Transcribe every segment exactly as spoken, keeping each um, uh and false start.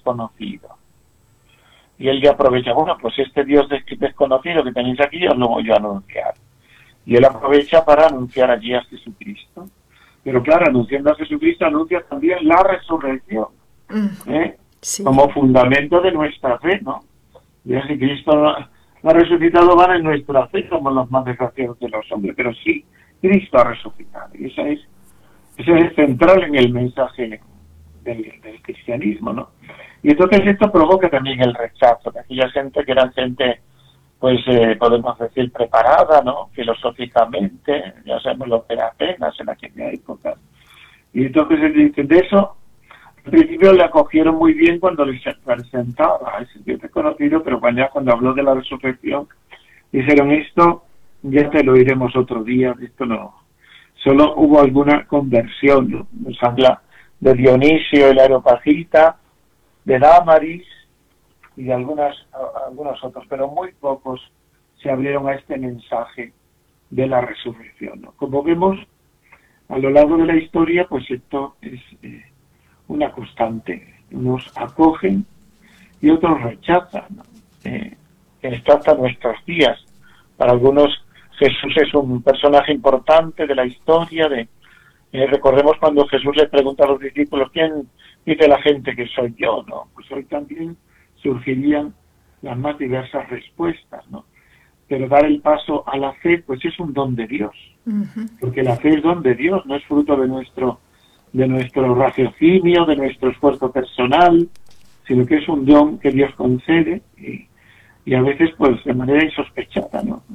desconocido. Y él le aprovecha, bueno, pues este Dios desconocido que tenéis aquí os lo voy a anunciar. Y él aprovecha para anunciar allí a Jesucristo. Pero claro, anunciando a Jesucristo anuncia también la resurrección, ¿eh? Sí. Como fundamento de nuestra fe, ¿no? Y si Cristo no ha resucitado, van en nuestra fe como los más desgraciados de los hombres. Pero sí, Cristo ha resucitado. Y eso es, eso es central en el mensaje del, del cristianismo, ¿no? Y entonces esto provoca también el rechazo de aquella gente que era gente, pues eh, podemos decir, preparada, ¿no? Filosóficamente, ya sabemos lo que era Atenas en aquella época. Y entonces de eso, al principio le acogieron muy bien cuando les presentaba a ese Dios desconocido, pero cuando, ya cuando habló de la resurrección, dijeron esto, ya te lo iremos otro día, esto no. Solo hubo alguna conversión, ¿no? Nos habla de Dionisio el Areopagita, de Dámaris y de algunas, algunos otros, pero muy pocos se abrieron a este mensaje de la resurrección, ¿no? Como vemos, a lo largo de la historia, pues esto es eh, una constante. Unos acogen y otros rechazan, ¿no? Eh, esto hasta nuestros días. Para algunos, Jesús es un personaje importante de la historia. De eh, recordemos cuando Jesús le pregunta a los discípulos, ¿quién dice la gente que soy yo? ¿No? Pues hoy también surgirían las más diversas respuestas, ¿no? Pero dar el paso a la fe, pues es un don de Dios, uh-huh. Porque la fe es don de Dios, no es fruto de nuestro de nuestro raciocinio, de nuestro esfuerzo personal, sino que es un don que Dios concede y, y a veces pues de manera insospechada, ¿no?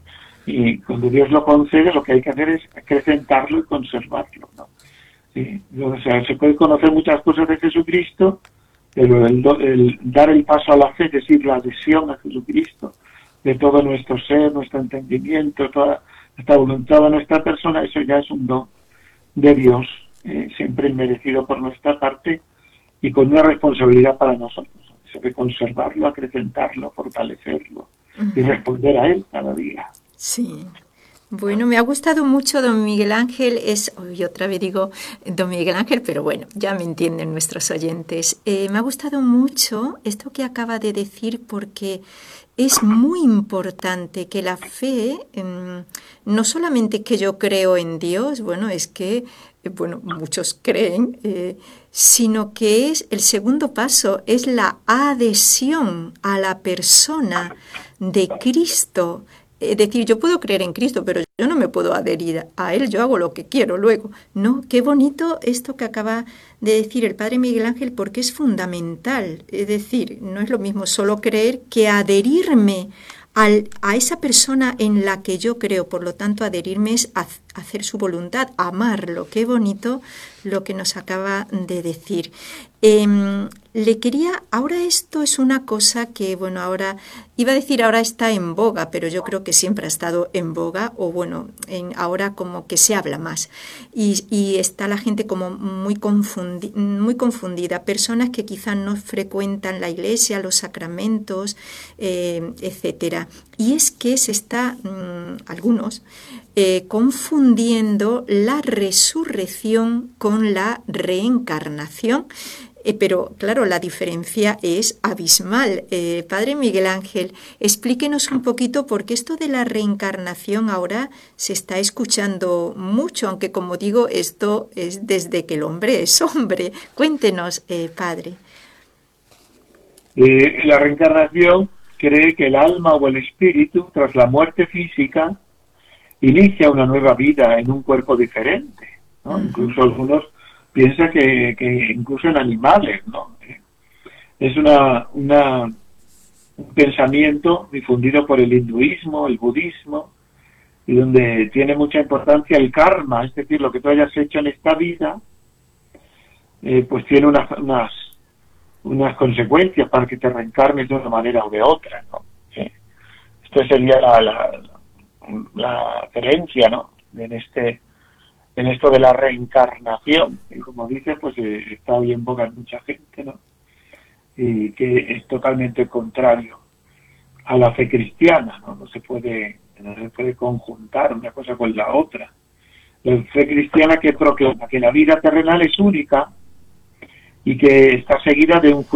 Y cuando Dios lo concede, lo que hay que hacer es acrecentarlo y conservarlo, ¿no? Sí, o sea, se puede conocer muchas cosas de Jesucristo, pero el, el dar el paso a la fe, es decir, la adhesión a Jesucristo, de todo nuestro ser, nuestro entendimiento, toda esta voluntad de nuestra persona, eso ya es un don de Dios, eh, siempre inmerecido por nuestra parte y con una responsabilidad para nosotros. Se debe conservarlo, acrecentarlo, fortalecerlo uh-huh. y responder a él cada día. Sí. Bueno, me ha gustado mucho don Miguel Ángel, es, hoy otra vez digo don Miguel Ángel, pero bueno, ya me entienden nuestros oyentes. Eh, me ha gustado mucho esto que acaba de decir porque es muy importante que la fe, eh, no solamente que yo creo en Dios, bueno, es que, eh, bueno, muchos creen, eh, sino que es el segundo paso, es la adhesión a la persona de Cristo. Es decir, yo puedo creer en Cristo, pero yo no me puedo adherir a Él, yo hago lo que quiero luego. No, qué bonito esto que acaba de decir el Padre Miguel Ángel, porque es fundamental. Es decir, no es lo mismo solo creer que adherirme al, a esa persona en la que yo creo. Por lo tanto, adherirme es a, hacer su voluntad, amarlo. Qué bonito lo que nos acaba de decir. Eh, le quería, ahora esto es una cosa que, bueno, ahora, iba a decir ahora está en boga, pero yo creo que siempre ha estado en boga, o bueno, en, ahora como que se habla más, y, y está la gente como muy, confundi, muy confundida, personas que quizás no frecuentan la iglesia, los sacramentos, eh, etcétera. Y es que se está, mmm, algunos, eh, confundiendo la resurrección con la reencarnación. Eh, pero, claro, la diferencia es abismal. Eh, Padre Miguel Ángel, explíquenos un poquito, porque esto de la reencarnación ahora se está escuchando mucho, aunque, como digo, esto es desde que el hombre es hombre. Cuéntenos, eh, Padre. Eh, la reencarnación cree que el alma o el espíritu, tras la muerte física, inicia una nueva vida en un cuerpo diferente, ¿no? Uh-huh. Incluso algunos piensa que, que incluso en animales, ¿no? Es una, una un pensamiento difundido por el hinduismo, el budismo, y donde tiene mucha importancia el karma, es decir, lo que tú hayas hecho en esta vida, eh, pues tiene unas, unas unas consecuencias para que te reencarnes de una manera o de otra, ¿no? Sí. Esto sería la, la, la creencia, ¿no? En este en esto de la reencarnación, y como dice, pues eh, está hoy en boca en mucha gente, ¿no? Y que es totalmente contrario a la fe cristiana, ¿no? No se puede, no se puede conjuntar una cosa con la otra. La fe cristiana que proclama que la vida terrenal es única y que está seguida de un